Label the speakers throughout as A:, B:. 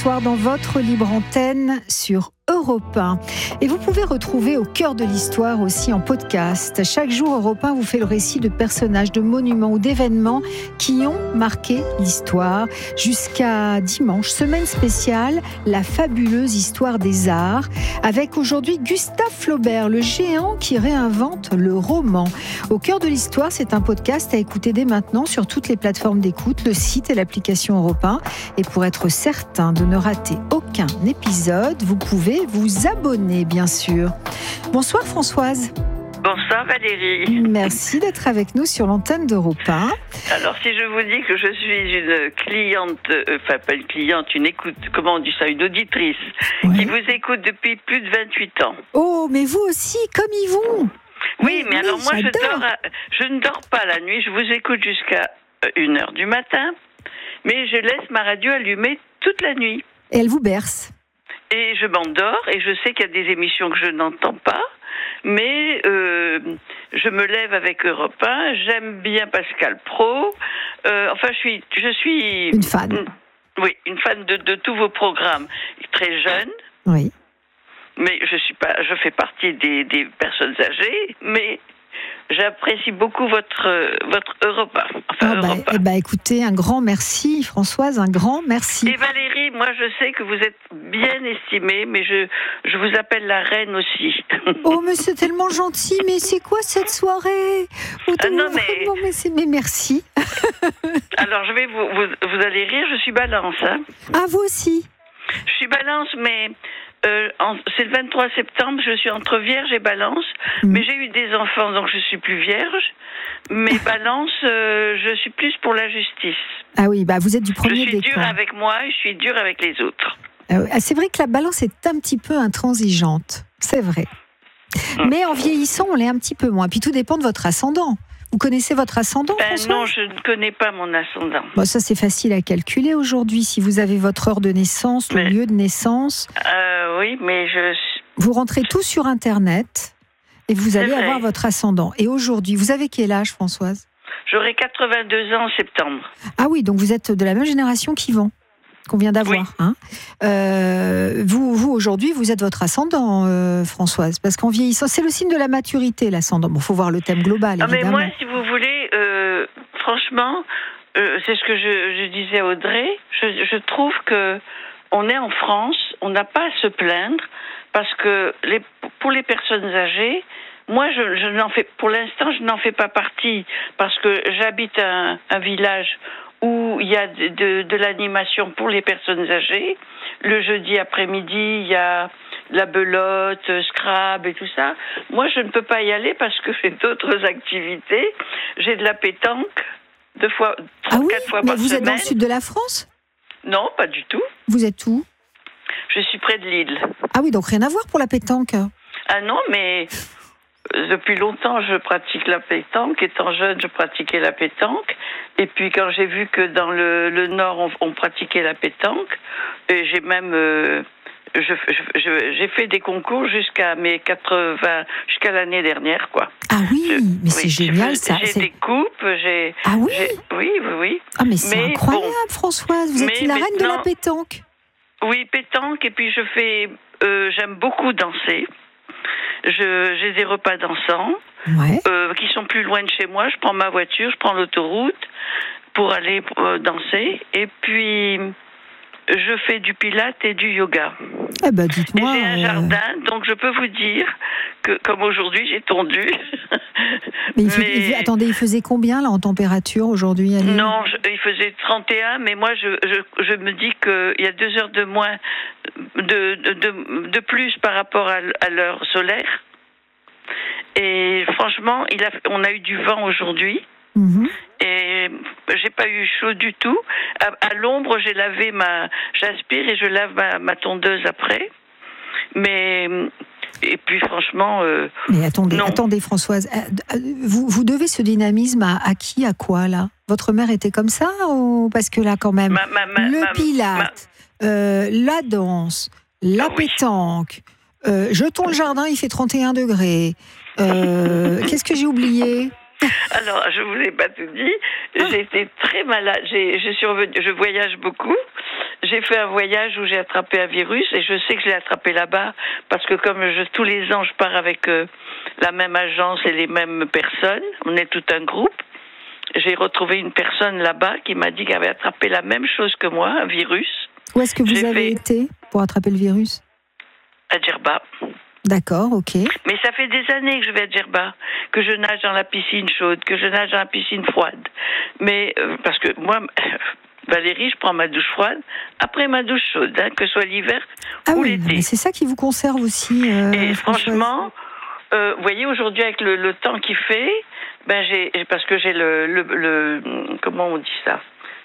A: Soir dans votre libre antenne sur Europe 1. Et vous pouvez retrouver Au cœur de l'histoire aussi en podcast. Chaque jour, Europe 1 vous fait le récit de personnages, de monuments ou d'événements qui ont marqué l'histoire. Jusqu'à dimanche, semaine spéciale, la fabuleuse histoire des arts, avec aujourd'hui Gustave Flaubert, le géant qui réinvente le roman. Au cœur de l'histoire, c'est un podcast à écouter dès maintenant sur toutes les plateformes d'écoute, le site et l'application Europe 1. Et pour être certain de ne rater aucun épisode, vous pouvez vous abonner, bien sûr. Bonsoir Françoise.
B: Bonsoir Valérie.
A: Merci d'être avec nous sur l'antenne d'Europe 1.
B: Alors si je vous dis que je suis une cliente, pas une cliente, une écoute, comment on dit ça, une auditrice, qui vous écoute depuis plus de 28 ans.
A: Oh, mais vous aussi, comme Yvon.
B: Oui, mais alors moi je ne dors pas la nuit, je vous écoute jusqu'à 1h du matin, mais je laisse ma radio allumée toute la nuit.
A: Et elle vous berce.
B: Et je m'endors, et je sais qu'il y a des émissions que je n'entends pas, mais je me lève avec Europe 1, j'aime bien Pascal Praud, enfin je suis
A: une fan.
B: Oui, une fan de tous vos programmes. Très jeune.
A: Oui.
B: Mais je fais partie des personnes âgées, mais j'apprécie beaucoup votre Europe 1.
A: Écoutez, un grand merci, Françoise, un grand merci.
B: Et Valérie, moi je sais que vous êtes bien estimée, mais je vous appelle la reine aussi.
A: Oh, mais c'est tellement gentil, mais c'est quoi cette soirée? Mais merci.
B: Alors je vais vous allez rire, je suis Balance. Hein.
A: Ah, vous aussi?
B: Je suis Balance, mais... c'est le 23 septembre, je suis entre Vierge et Balance, mais j'ai eu des enfants, donc je suis plus Vierge. Mais Balance, je suis plus pour la justice.
A: Ah oui, vous êtes du premier décan.
B: Je suis dure avec moi et je suis dure avec les autres.
A: C'est vrai que la Balance est un petit peu intransigeante, c'est vrai. Mais en vieillissant, on l'est un petit peu moins. Puis tout dépend de votre ascendant. Vous connaissez votre ascendant, François ?
B: Non, je ne connais pas mon ascendant.
A: Bon, ça, c'est facile à calculer aujourd'hui. Si vous avez votre heure de naissance, le lieu de naissance...
B: Oui, mais
A: vous rentrez tout sur Internet et vous allez avoir votre ascendant. Et aujourd'hui, vous avez quel âge, Françoise ?
B: J'aurai 82 ans en septembre.
A: Ah oui, donc vous êtes de la même génération qu'Yvon, qu'on vient d'avoir.
B: Oui.
A: Hein. Vous, aujourd'hui, vous êtes votre ascendant, Françoise, parce qu'en vieillissant, c'est le signe de la maturité, l'ascendant. Bon, il faut voir le thème global, évidemment.
B: Mais moi, si vous voulez, franchement, c'est ce que je disais à Audrey, je trouve que on est en France, on n'a pas à se plaindre, parce que pour les personnes âgées, moi, pour l'instant, je n'en fais pas partie, parce que j'habite un village où il y a de l'animation pour les personnes âgées. Le jeudi après-midi, il y a la belote, Scrabble et tout ça. Moi, je ne peux pas y aller parce que j'ai d'autres activités. J'ai de la pétanque, 4 fois par semaine.
A: Mais vous êtes dans le sud de la France ?
B: Non, pas du tout.
A: Vous êtes où ?
B: Je suis près de Lille.
A: Ah oui, donc rien à voir pour la pétanque.
B: Ah non, mais depuis longtemps, je pratique la pétanque. Étant jeune, je pratiquais la pétanque. Et puis quand j'ai vu que dans le Nord, on pratiquait la pétanque, et j'ai même... j'ai fait des concours jusqu'à mes 80, jusqu'à l'année dernière, quoi.
A: Ah oui, mais c'est génial, ça.
B: J'ai des coupes,
A: Ah oui ?
B: Oui.
A: Ah mais c'est incroyable, Françoise, vous êtes la reine de la pétanque.
B: Oui, pétanque, et puis j'aime beaucoup danser. J'ai des repas dansants, qui sont plus loin de chez moi. Je prends ma voiture, je prends l'autoroute pour aller danser, et puis... je fais du pilates et du yoga.
A: Eh ben, dites-moi.
B: Et j'ai un jardin, donc je peux vous dire que, comme aujourd'hui, j'ai tondu.
A: Attendez, il faisait combien là en température aujourd'hui ?
B: Non, il faisait 31, mais moi je me dis qu'il y a 2 heures de moins de plus par rapport à l'heure solaire. Et franchement, on a eu du vent aujourd'hui. Mm-hmm. Et j'ai pas eu chaud du tout. À l'ombre, j'aspire et je lave ma tondeuse après. Et puis franchement...
A: Mais attendez Françoise, vous devez ce dynamisme à qui, à quoi là ? Votre mère était comme ça ou parce que là quand même, le pilate, la danse, la pétanque, jetons le jardin, il fait 31 degrés. Qu'est-ce que j'ai oublié ?
B: Alors, je vous ai pas tout dit. J'ai été très malade. Je voyage beaucoup. J'ai fait un voyage où j'ai attrapé un virus et je sais que je l'ai attrapé là-bas parce que comme tous les ans, je pars avec la même agence et les mêmes personnes. On est tout un groupe. J'ai retrouvé une personne là-bas qui m'a dit qu'elle avait attrapé la même chose que moi, un virus.
A: Où est-ce que vous avez été pour attraper le virus?
B: À Djerba.
A: D'accord, ok.
B: Mais ça fait des années que je vais à Djerba, que je nage dans la piscine chaude, que je nage dans la piscine froide. Mais parce que moi, Valérie, je prends ma douche froide après ma douche chaude, que ce soit l'hiver ou l'été.
A: Mais c'est ça qui vous conserve aussi.
B: Et franchement, vous voyez, aujourd'hui avec le temps qu'il fait, parce que j'ai le comment on dit ça,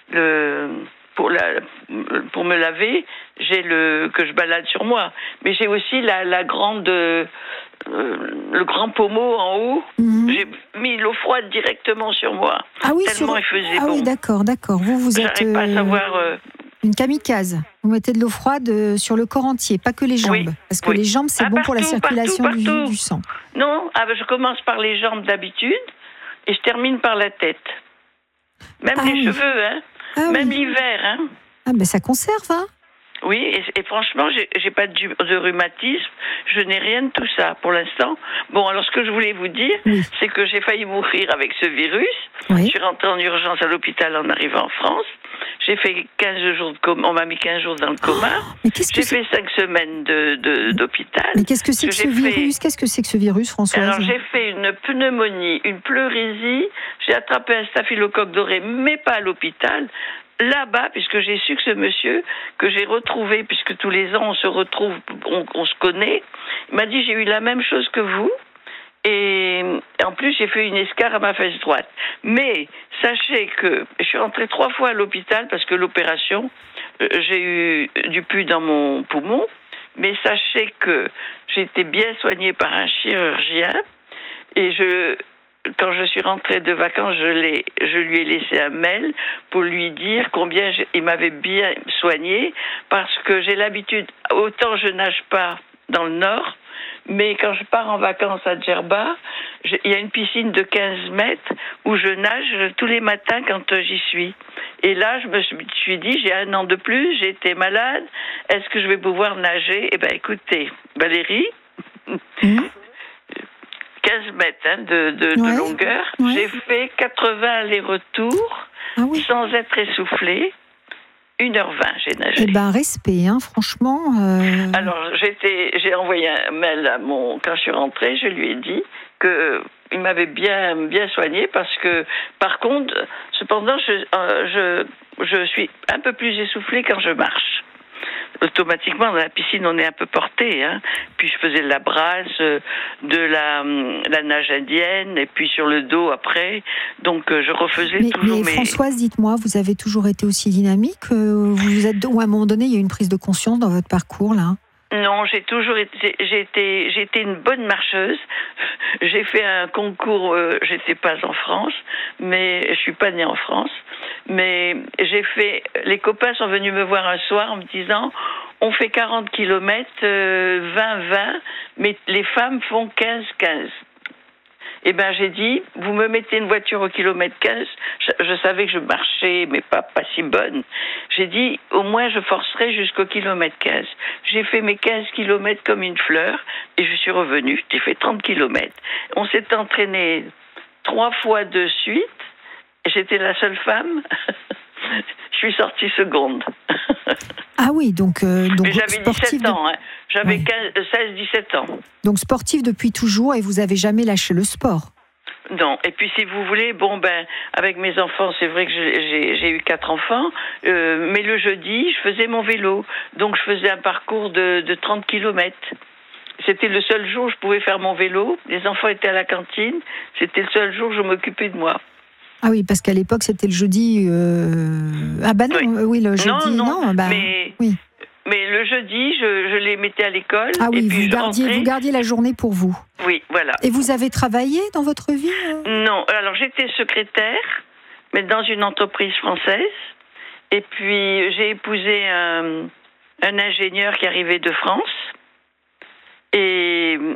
B: pour me laver, j'ai que je balade sur moi, mais j'ai aussi la grande le grand pommeau en haut. J'ai mis l'eau froide directement sur moi.
A: Ah oui,
B: tellement il faisait bon.
A: Oui, d'accord. Vous êtes
B: j'arrive pas à savoir
A: une kamikaze. Vous mettez de l'eau froide sur le corps entier, pas que les jambes, parce que les jambes c'est bon pour la circulation du sang.
B: Non, je commence par les jambes d'habitude et je termine par la tête. Même les cheveux, même l'hiver.
A: Ah ben ça conserve, hein.
B: Oui, et franchement, j'ai pas de rhumatisme, je n'ai rien de tout ça pour l'instant. Bon, alors ce que je voulais vous dire, c'est que j'ai failli mourir avec ce virus. Je suis rentrée en urgence à l'hôpital en arrivant en France. J'ai fait 15 jours de coma, on m'a mis 15 jours dans le coma. J'ai fait 5 semaines d'hôpital.
A: Mais qu'est-ce que c'est que ce virus? Qu'est-ce que c'est que ce virus, Françoise?
B: Alors j'ai fait une pneumonie, une pleurésie, j'ai attrapé un staphylocoque doré, mais pas à l'hôpital. Là-bas, puisque j'ai su que ce monsieur, que j'ai retrouvé, puisque tous les ans on se retrouve, on se connaît, il m'a dit j'ai eu la même chose que vous, et en plus j'ai fait une escarre à ma fesse droite. Mais sachez que je suis rentrée 3 fois à l'hôpital parce que l'opération, j'ai eu du pus dans mon poumon, mais sachez que j'ai été bien soignée par un chirurgien, et quand je suis rentrée de vacances, je lui ai laissé un mail pour lui dire combien il m'avait bien soignée, parce que j'ai l'habitude, autant je nage pas dans le nord, mais quand je pars en vacances à Djerba, il y a une piscine de 15 mètres où je nage tous les matins quand j'y suis. Et là, je me suis dit, j'ai 1 an de plus, j'ai été malade, est-ce que je vais pouvoir nager? Eh bien, écoutez, Valérie, 15 mètres de longueur. J'ai fait 80 allers-retours sans être essoufflée. 1h20, j'ai nagé.
A: Eh ben, respect, franchement.
B: Alors, j'ai envoyé un mail quand je suis rentrée, je lui ai dit qu'il m'avait bien soignée parce que, par contre, cependant, je suis un peu plus essoufflée quand je marche. Automatiquement, dans la piscine, on est un peu porté. Puis je faisais de la brasse, de la nage indienne, et puis sur le dos après. Donc je refaisais toujours
A: mais Françoise, dites-moi, vous avez toujours été aussi dynamique? Ou à un moment donné, il y a eu une prise de conscience dans votre parcours, là?
B: Non, j'ai été une bonne marcheuse. J'ai fait un concours, j'étais pas en France, mais je suis pas née en France. Mais les copains sont venus me voir un soir en me disant, on fait 40 km, 20-20, mais les femmes font 15-15. Eh bien, j'ai dit, vous me mettez une voiture au kilomètre 15, je savais que je marchais, mais pas si bonne. J'ai dit, au moins, je forcerai jusqu'au kilomètre 15. J'ai fait mes 15 kilomètres comme une fleur, et je suis revenue. J'ai fait 30 kilomètres. On s'est entraîné 3 fois de suite, et j'étais la seule femme. Je suis sortie seconde.
A: Ah oui, donc
B: mais j'avais 17 ans, j'avais 16-17 ans.
A: Donc sportif depuis toujours et vous n'avez jamais lâché le sport?
B: Non, et puis si vous voulez, avec mes enfants, c'est vrai que j'ai eu 4 enfants, mais le jeudi, je faisais mon vélo. Donc je faisais un parcours de 30 km. C'était le seul jour où je pouvais faire mon vélo. Les enfants étaient à la cantine. C'était le seul jour où je m'occupais de moi.
A: Ah oui, parce qu'à l'époque, c'était le jeudi... Ah bah non, oui le jeudi,
B: non
A: mais... Oui.
B: Mais le jeudi, je les mettais à l'école.
A: Ah oui,
B: et puis
A: vous gardiez la journée pour vous.
B: Oui, voilà.
A: Et vous avez travaillé dans votre vie?
B: Non, alors j'étais secrétaire, mais dans une entreprise française. Et puis j'ai épousé un ingénieur qui arrivait de France. Et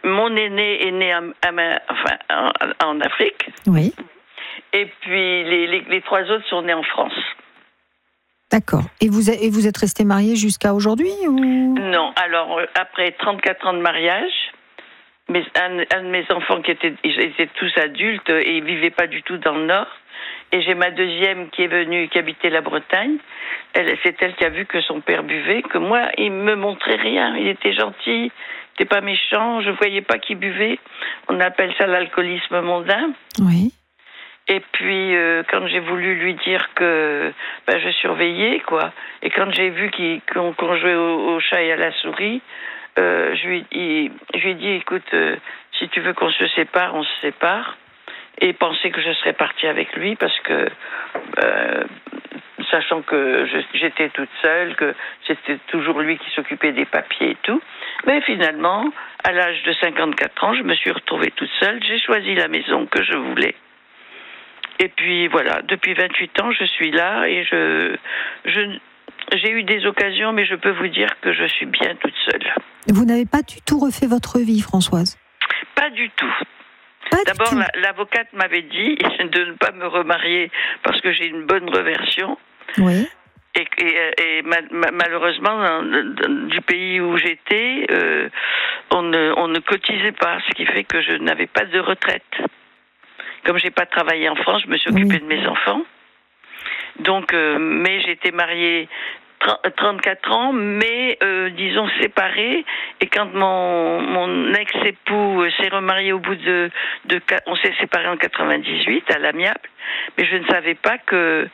B: mon aîné est né en Afrique.
A: Oui.
B: Et puis les 3 autres sont nés en France.
A: D'accord. Et vous êtes resté marié jusqu'à aujourd'hui ou...
B: Non, alors après 34 ans de mariage, un de mes enfants ils étaient tous adultes et ils vivaient pas du tout dans le Nord. Et j'ai ma deuxième qui est venue, qui habitait la Bretagne. C'est elle qui a vu que son père buvait, que moi, il me montrait rien. Il était gentil, il n'était pas méchant, je voyais pas qu'il buvait. On appelle ça l'alcoolisme mondain.
A: Oui.
B: Et puis, quand j'ai voulu lui dire que je surveillais, quoi, et quand j'ai vu qu'on jouait au chat et à la souris, je lui ai dit, écoute, si tu veux qu'on se sépare, on se sépare. Et penser que je serais partie avec lui parce que, sachant que j'étais toute seule, que c'était toujours lui qui s'occupait des papiers et tout. Mais finalement, à l'âge de 54 ans, je me suis retrouvée toute seule. J'ai choisi la maison que je voulais. Et puis voilà, depuis 28 ans, je suis là et j'ai eu des occasions, mais je peux vous dire que je suis bien toute seule.
A: Vous n'avez pas du tout refait votre vie, Françoise?
B: Pas du tout. D'abord, l'avocate m'avait dit de ne pas me remarier parce que j'ai une bonne reversion.
A: Oui.
B: Et malheureusement, du pays où j'étais, on ne cotisait pas, ce qui fait que je n'avais pas de retraite. Comme j'ai pas travaillé en France, je me suis occupée de mes enfants. Donc, mais j'étais mariée 34 ans, mais disons séparés. Et quand mon ex-époux s'est remarié au bout on s'est séparés en 98 à l'amiable, mais je ne savais pas que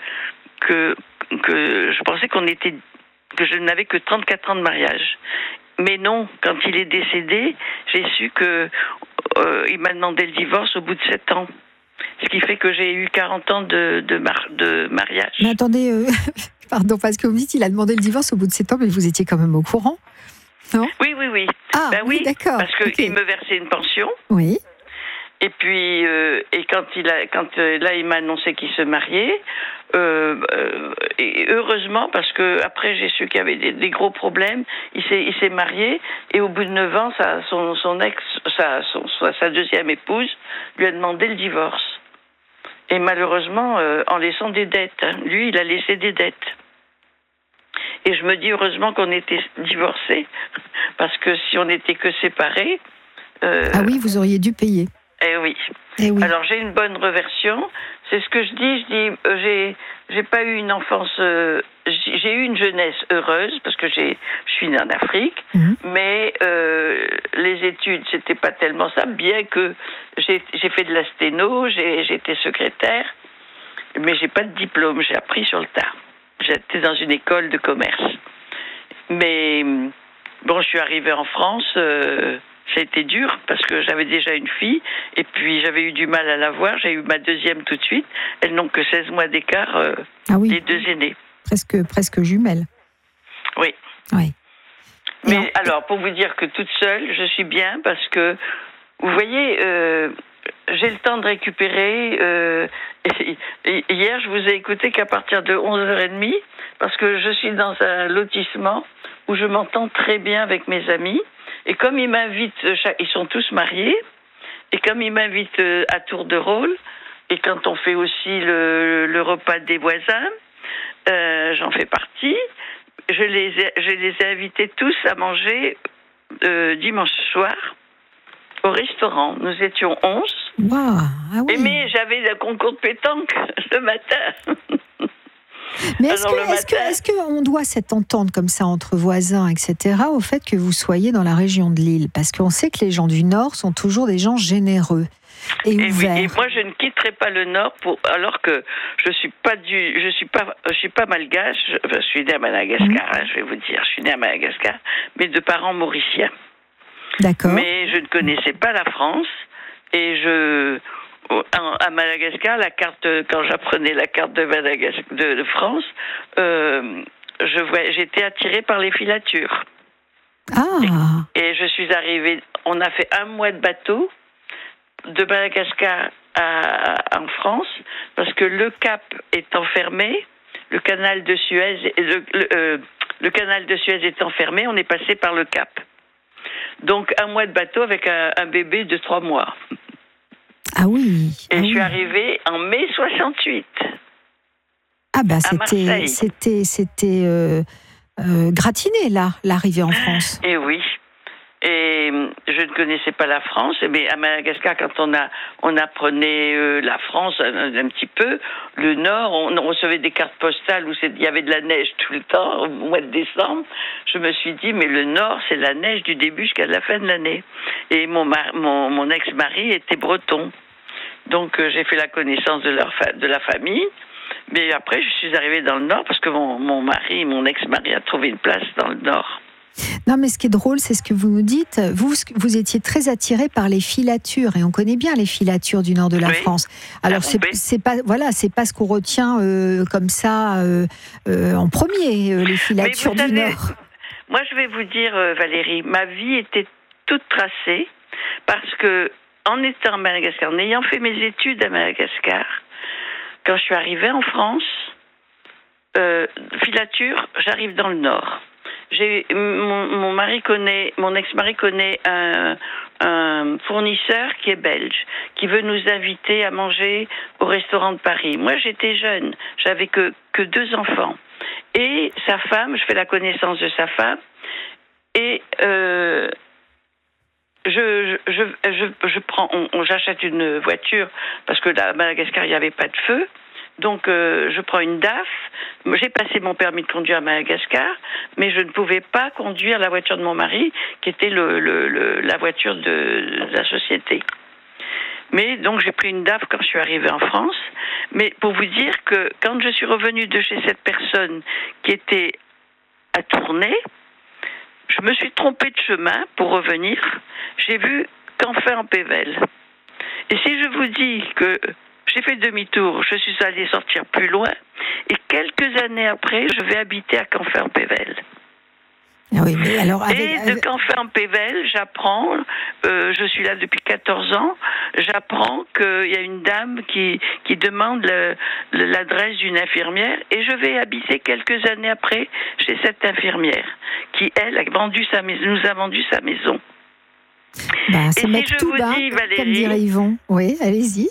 B: je pensais que je n'avais que 34 ans de mariage. Mais non, quand il est décédé, j'ai su que il m'a demandé le divorce au bout de 7 ans. Ce qui fait que j'ai eu 40 ans de mariage.
A: Mais attendez, pardon, parce que vous me dites qu'il a demandé le divorce au bout de 7 ans, mais vous étiez quand même au courant, non?
B: Oui.
A: Ah, oui, d'accord.
B: Parce qu'il me versait une pension.
A: Oui.
B: Et puis, et quand il m'a annoncé qu'il se mariait, et heureusement, parce que après j'ai su qu'il y avait des gros problèmes, il s'est marié, et au bout de 9 ans, sa deuxième épouse lui a demandé le divorce. Et malheureusement, en laissant des dettes. Hein. Lui, il a laissé des dettes. Et je me dis heureusement qu'on était divorcés, parce que si on n'était que séparés...
A: Ah oui, vous auriez dû payer.
B: Eh oui. Alors j'ai une bonne reversion. C'est ce que je dis. J'ai pas eu une enfance. J'ai eu une jeunesse heureuse parce que je suis née en Afrique. Mais les études c'était pas tellement ça. Bien que j'ai fait de la sténo, j'ai été secrétaire, mais j'ai pas de diplôme. J'ai appris sur le tas. J'étais dans une école de commerce. Mais bon, je suis arrivée en France. Ça a été dur parce que j'avais déjà une fille et puis j'avais eu du mal à la voir. J'ai eu ma deuxième tout de suite. Elles n'ont que 16 mois d'écart, les deux aînées.
A: Presque jumelles.
B: Oui.
A: Oui.
B: Mais alors, pour vous dire que toute seule, je suis bien parce que, vous voyez, j'ai le temps de récupérer. Hier, je vous ai écouté qu'à partir de 11h30 parce que je suis dans un lotissement où je m'entends très bien avec mes amis. Et comme ils m'invitent, ils sont tous mariés, et comme ils m'invitent à tour de rôle, et quand on fait aussi le repas des voisins, j'en fais partie, je les ai invités tous à manger dimanche soir au restaurant. Nous étions 11.
A: Wow. Ah oui.
B: Mais j'avais le concours de pétanque le matin.
A: Mais est-ce qu'on doit cette entente comme ça entre voisins, etc., au fait que vous soyez dans la région de Lille? Parce qu'on sait que les gens du Nord sont toujours des gens généreux et ouverts.
B: Oui, et moi, je ne quitterai pas le Nord alors que je suis pas malgache. Je suis née à Madagascar, je vais vous dire. Je suis née à Madagascar, mais de parents mauriciens.
A: D'accord.
B: Mais je ne connaissais pas la France et à Madagascar, quand j'apprenais la carte de France, j'étais attirée par les filatures.
A: Ah.
B: Et je suis arrivée. On a fait 1 mois de bateau de Madagascar en France parce que le Cap étant fermé, le canal de Suez est enfermé. On est passé par le Cap. Donc, un mois de bateau avec un bébé de 3 mois.
A: Ah oui.
B: Et je suis
A: oui.
B: arrivée en mai 68.
A: Ah bah
B: Marseille.
A: c'était gratiné là, l'arrivée en France.
B: Et oui. Et je ne connaissais pas la France, mais à Madagascar, quand on apprenait la France un petit peu, le Nord, on recevait des cartes postales où il y avait de la neige tout le temps, au mois de décembre. Je me suis dit, mais le Nord, c'est la neige du début jusqu'à la fin de l'année. Et mon ex-mari était breton. Donc j'ai fait la connaissance de la famille. Mais après, je suis arrivée dans le Nord parce que mon ex-mari a trouvé une place dans le Nord.
A: Non, mais ce qui est drôle, c'est ce que vous nous dites. Vous étiez très attiré par les filatures, et on connaît bien les filatures du nord de la France. Alors, c'est pas ce qu'on retient comme ça en premier, les filatures du nord.
B: Moi, je vais vous dire, Valérie, ma vie était toute tracée parce que, en étant à Madagascar, en ayant fait mes études à Madagascar, quand je suis arrivée en France, filature, j'arrive dans le nord. Mon ex-mari connaît un fournisseur qui est belge, qui veut nous inviter à manger au restaurant de Paris. Moi, j'étais jeune, j'avais que 2 enfants. Et sa femme, je fais la connaissance de sa femme, et j'achète une voiture, parce que là, à Madagascar, il n'y avait pas de feu. Donc, je prends une DAF. J'ai passé mon permis de conduire à Madagascar, mais je ne pouvais pas conduire la voiture de mon mari, qui était la voiture de la société. Mais donc, j'ai pris une DAF quand je suis arrivée en France. Mais pour vous dire que quand je suis revenue de chez cette personne qui était à Tournai, je me suis trompée de chemin pour revenir. J'ai vu Canfin en Pével. Et si je vous dis que j'ai fait demi-tour, je suis allée sortir plus loin, et quelques années après, je vais habiter à Canfin-en-Pével.
A: Ah oui, mais alors
B: de Canfin-en-Pével, j'apprends, je suis là depuis 14 ans, j'apprends qu'il y a une dame qui demande l'adresse d'une infirmière, et je vais habiter quelques années après chez cette infirmière, qui, elle, nous a vendu sa maison.
A: C'est Mektoub, Valérie, comme dirait Yvon. Oui, allez-y.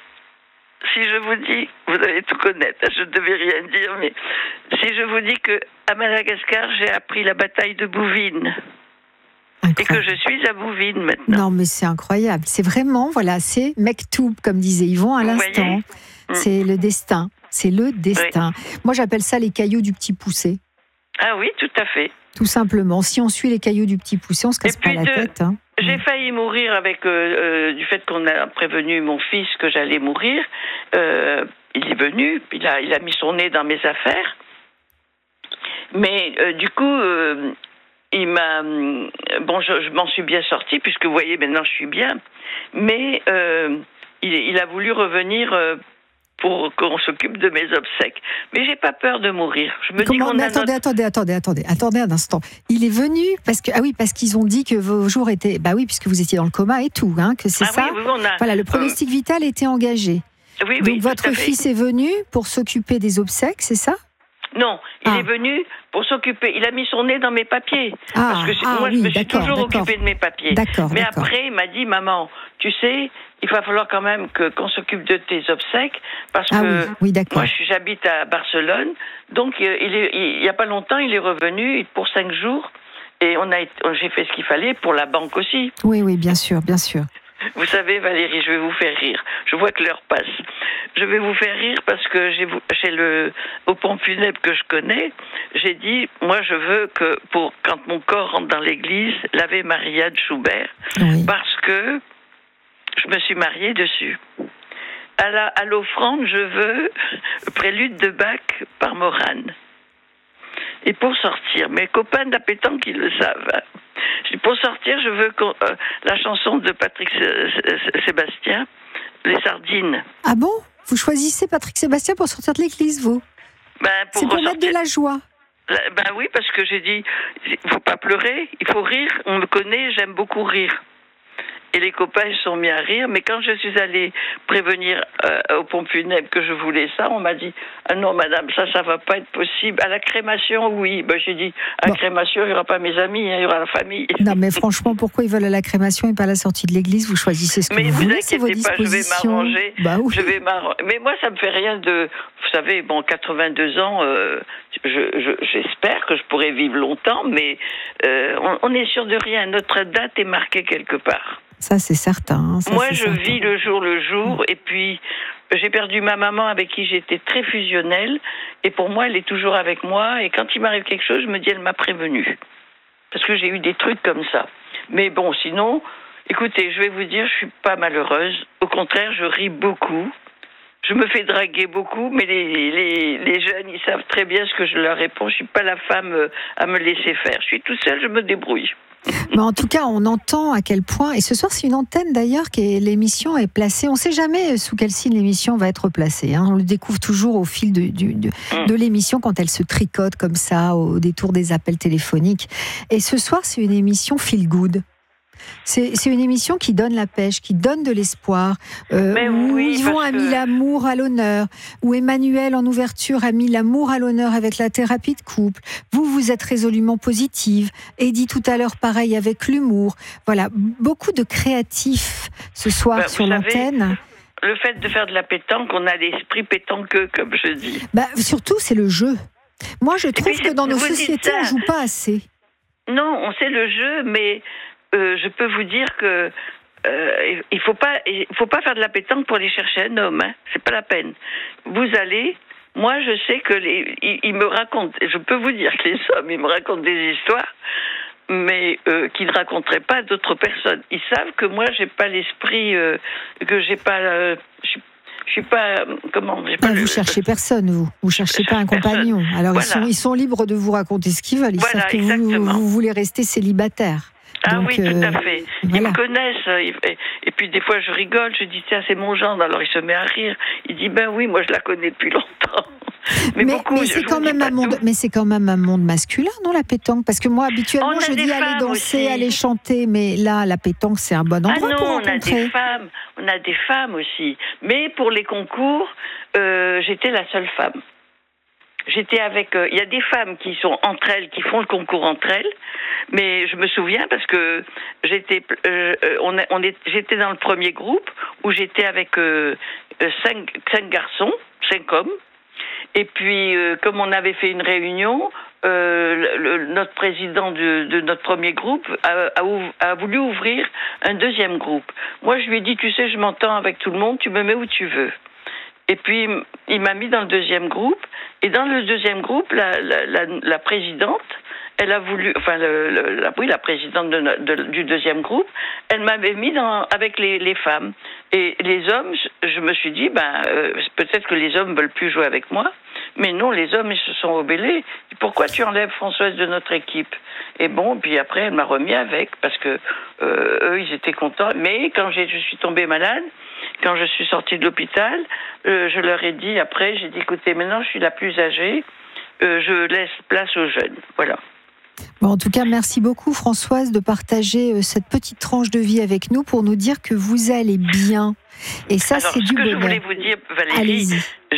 B: Si je vous dis, vous allez tout connaître, je ne devais rien dire, mais si je vous dis qu'à Madagascar, j'ai appris la bataille de Bouvines, et que je suis à Bouvines maintenant.
A: Non, mais c'est incroyable. C'est vraiment, c'est Mektoub, comme disait Yvon à l'instant. C'est le destin. C'est le destin. Oui. Moi, j'appelle ça les cailloux du petit poussé.
B: Ah oui, tout à fait.
A: Tout simplement. Si on suit les cailloux du petit poussé, on ne se casse pas la tête. Hein.
B: J'ai failli mourir avec du fait qu'on a prévenu mon fils que j'allais mourir. Il est venu, il a mis son nez dans mes affaires. Mais du coup, il m'a... je m'en suis bien sortie, puisque vous voyez, maintenant je suis bien. Mais il a voulu revenir... pour qu'on s'occupe de mes obsèques. Mais j'ai pas peur de mourir. Je me dis qu'on
A: attendez un instant. Il est venu parce qu'ils ont dit que vos jours étaient... Bah oui, puisque vous étiez dans le coma et tout, que c'est ça.
B: Oui,
A: voilà, le pronostic vital était engagé.
B: Oui,
A: donc votre fils est venu pour s'occuper des obsèques, c'est ça?
B: Non, il est venu pour s'occuper. Il a mis son nez dans mes papiers. Parce que moi, je me suis toujours occupée de mes papiers. Mais après, il m'a dit, maman, tu sais, il va falloir quand même qu'on s'occupe de tes obsèques, parce que moi, j'habite à Barcelone. Donc, il y a pas longtemps, il est revenu pour 5 jours. Et j'ai fait ce qu'il fallait pour la banque aussi.
A: Oui, bien sûr, bien sûr.
B: Vous savez, Valérie, je vais vous faire rire. Je vois que l'heure passe. Je vais vous faire rire parce que au pont funèbre que je connais, j'ai dit, moi je veux que quand mon corps rentre dans l'église, l'Ave Maria de Schubert, parce que je me suis mariée dessus. À l'offrande, je veux Prélude de Bach par Morane. Et pour sortir, mes copains de la pétanque, ils le savent. Pour sortir, je veux la chanson de Patrick Sébastien, Les Sardines.
A: Ah bon? Vous choisissez Patrick Sébastien pour sortir de l'église, vous? C'est pour mettre de la joie.
B: Oui, parce que j'ai dit, il ne faut pas pleurer, il faut rire. On me connaît, j'aime beaucoup rire. Et les copains ils se sont mis à rire. Mais quand je suis allée prévenir aux pompes funèbres que je voulais ça, on m'a dit ah non madame, ça va pas être possible. À la crémation, oui. Ben, j'ai dit à la crémation, il n'y aura pas mes amis, il y aura la famille.
A: Non mais franchement, pourquoi ils veulent à la crémation et pas à la sortie de l'église? Vous choisissez ce que vous voulez, c'est vos dispositions.
B: Je vais m'arranger.
A: Bah oui.
B: Je vais m'arranger. Mais moi, ça me fait rien de. Vous savez, 82 ans, j'espère que je pourrai vivre longtemps, mais on n'est sûr de rien. Notre date est marquée quelque part.
A: Ça, c'est certain.
B: Moi, je vis le jour, et puis j'ai perdu ma maman avec qui j'étais très fusionnelle, et pour moi, elle est toujours avec moi, et quand il m'arrive quelque chose, je me dis, elle m'a prévenue. Parce que j'ai eu des trucs comme ça. Mais bon, sinon, écoutez, je vais vous dire, je suis pas malheureuse. Au contraire, je ris beaucoup. Je me fais draguer beaucoup, mais les jeunes, ils savent très bien ce que je leur réponds. Je suis pas la femme à me laisser faire. Je suis toute seule, je me débrouille.
A: Mais en tout cas, on entend à quel point, et ce soir c'est une antenne d'ailleurs, l'émission est placée, on ne sait jamais sous quel signe l'émission va être placée, hein. On le découvre toujours au fil de l'émission quand elle se tricote comme ça, au détour des appels téléphoniques. Et ce soir c'est une émission feel good. C'est une émission qui donne la pêche, qui donne de l'espoir, où Yvon a mis l'amour à l'honneur, où Emmanuel en ouverture a mis l'amour à l'honneur avec la thérapie de couple. Vous êtes résolument positive. Eddy tout à l'heure pareil avec l'humour. Voilà, beaucoup de créatifs ce soir sur l'antenne.
B: Le fait de faire de la pétanque, on a l'esprit pétanqueux, comme je dis.
A: Surtout c'est le jeu. Moi je trouve que dans nos sociétés on joue pas assez.
B: Non, on sait le jeu, mais je peux vous dire que il faut pas faire de la pétanque pour aller chercher un homme, hein. C'est pas la peine. Vous allez, moi je sais que ils me racontent, je peux vous dire que les hommes ils me racontent des histoires, mais qu'ils ne raconteraient pas à d'autres personnes. Ils savent que moi j'ai pas l'esprit, que j'ai pas, je suis pas
A: vous cherchez personne, vous cherchez pas un compagnon. Alors voilà. ils sont libres de vous raconter ce qu'ils veulent. Ils savent que vous voulez rester célibataire.
B: Ah oui, tout à fait. Ils me connaissent. Et puis des fois, je rigole. Je dis, tiens, c'est mon gendre. Alors il se met à rire. Il dit, ben oui, moi je la connais depuis longtemps. Mais
A: c'est quand même un monde masculin, non, la pétanque? Parce que moi, habituellement, je dis aller danser, aussi. Aller chanter. Mais là, la pétanque, c'est un bon endroit pour rencontrer.
B: On a des femmes aussi. Mais pour les concours, j'étais la seule femme. J'étais avec. Il y a des femmes qui sont entre elles, qui font le concours entre elles, mais je me souviens parce que j'étais dans le premier groupe où j'étais avec 5 garçons, 5 hommes, et puis comme on avait fait une réunion, notre président de notre premier groupe a voulu ouvrir un deuxième groupe. Moi, je lui ai dit, tu sais, je m'entends avec tout le monde, tu me mets où tu veux. Et puis, il m'a mis dans le deuxième groupe. Et dans le deuxième groupe, la présidente, elle a voulu... Enfin, la présidente du deuxième groupe, elle m'avait mis avec les femmes. Et les hommes, je me suis dit, peut-être que les hommes ne veulent plus jouer avec moi. Mais non, les hommes, ils se sont rebellés. Pourquoi tu enlèves Françoise de notre équipe? Et bon, puis après, elle m'a remis avec, parce que eux, ils étaient contents. Mais quand je suis tombée malade, quand je suis sortie de l'hôpital, je leur ai dit, après, j'ai dit, écoutez, maintenant, je suis la plus âgée, je laisse place aux jeunes. Voilà.
A: Bon, en tout cas, merci beaucoup, Françoise, de partager cette petite tranche de vie avec nous pour nous dire que vous allez bien. Et ça, c'est du bonheur.
B: Ce que je voulais vous dire, Valérie,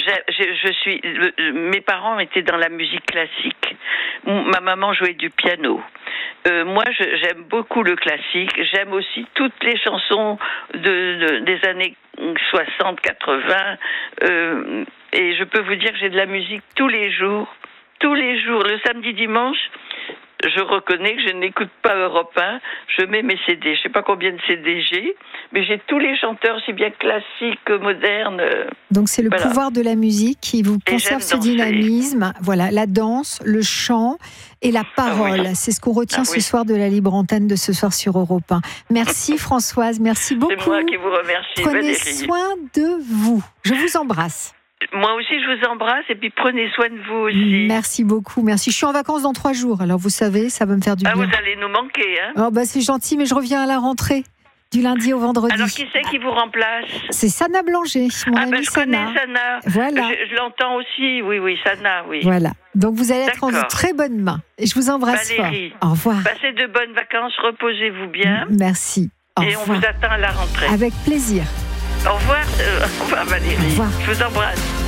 B: mes parents étaient dans la musique classique. Ma maman jouait du piano. Moi, j'aime beaucoup le classique. J'aime aussi toutes les chansons des années 60, 80. Et je peux vous dire que j'ai de la musique tous les jours. Tous les jours. Le samedi, dimanche, je reconnais que je n'écoute pas Europe 1. Je mets mes CD. Je ne sais pas combien de CD j'ai, mais j'ai tous les chanteurs, aussi bien classiques que modernes.
A: Donc c'est le pouvoir de la musique qui vous conserve ce dynamisme. Voilà, la danse, le chant et la parole. Oui. C'est ce qu'on retient ce soir de la libre antenne de ce soir sur Europe 1. Merci Françoise, merci beaucoup.
B: C'est moi qui vous remercie.
A: Prenez soin de vous. Je vous embrasse.
B: Moi aussi, je vous embrasse et puis prenez soin de vous aussi.
A: Merci beaucoup, merci. Je suis en vacances dans 3 jours, alors vous savez, ça va me faire du bien.
B: Vous allez nous manquer, hein?
A: Oh, c'est gentil, mais je reviens à la rentrée, du lundi au vendredi.
B: Alors, qui c'est qui vous remplace?
A: C'est Sana Blanger, mon amie
B: je
A: Sana.
B: Connais Sana.
A: Voilà.
B: Je l'entends aussi, oui, Sana, oui.
A: Voilà, donc vous allez être en très bonnes mains. Et je vous embrasse
B: Valérie,
A: fort. Au revoir.
B: Passez de bonnes vacances, reposez-vous bien.
A: Merci.
B: Et on vous attend à la rentrée.
A: Avec plaisir.
B: Au revoir Valérie.
A: Au revoir.
B: Je vous embrasse.